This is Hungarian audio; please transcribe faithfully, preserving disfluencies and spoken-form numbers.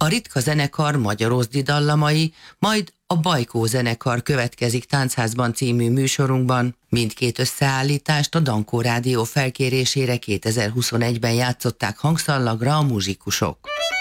a Ritka zenekar magyarózdi dallamai, majd a Bajkó zenekar következik Táncházban című műsorunkban. Mindkét összeállítást a Dankó Rádió felkérésére kétezer-huszonegyben játszották hangszalagra a muzsikusok.